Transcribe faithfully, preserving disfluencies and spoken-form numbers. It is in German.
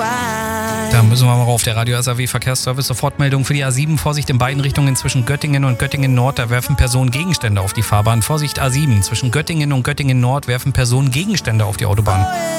Da müssen wir mal auf der Radio S A W Verkehrsservice Sofortmeldung für die A sieben. Vorsicht in beiden Richtungen zwischen Göttingen und Göttingen Nord. Da werfen Personen Gegenstände auf die Fahrbahn. Vorsicht A sieben. Zwischen Göttingen und Göttingen Nord werfen Personen Gegenstände auf die Autobahn.